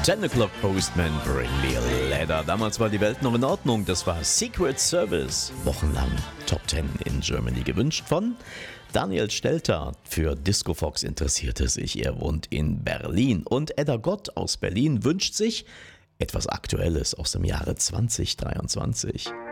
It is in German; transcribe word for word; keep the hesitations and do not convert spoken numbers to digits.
Ten O'Clock Postman, bring me a letter. Damals war die Welt noch in Ordnung. Das war Secret Service. Wochenlang Top Ten in Germany gewünscht von Daniel Stelter. Für Disco Fox interessiert er sich. Er wohnt in Berlin. Und Edda Gott aus Berlin wünscht sich etwas Aktuelles aus dem Jahre zwanzig dreiundzwanzig.